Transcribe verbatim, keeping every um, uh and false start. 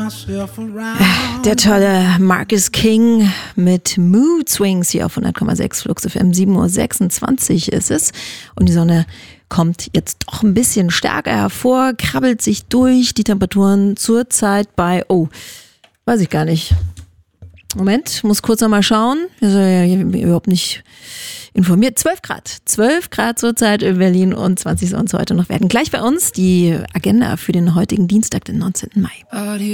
Der tolle Marcus King mit Mood Swings hier auf hundert Komma sechs Flux F M. sieben Uhr sechsundzwanzig ist es und die Sonne kommt jetzt doch ein bisschen stärker hervor, krabbelt sich durch. Die Temperaturen zurzeit bei, oh, weiß ich gar nicht. Moment, muss kurz noch mal schauen. Ich bin ja überhaupt nicht informiert. zwölf Grad. zwölf Grad zurzeit in Berlin und zwanzig sollen es heute noch werden. Gleich bei uns die Agenda für den heutigen Dienstag, den neunzehnten Mai.